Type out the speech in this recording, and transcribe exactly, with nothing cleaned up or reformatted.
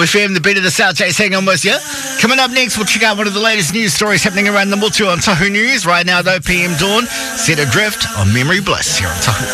F M, the beat of the South. Jay's hanging on with you. Coming up next, we'll check out one of the latest news stories happening around the Motu on Tahu News. Right now, though, P M Dawn, Set Adrift on Memory Bliss here on Tahu.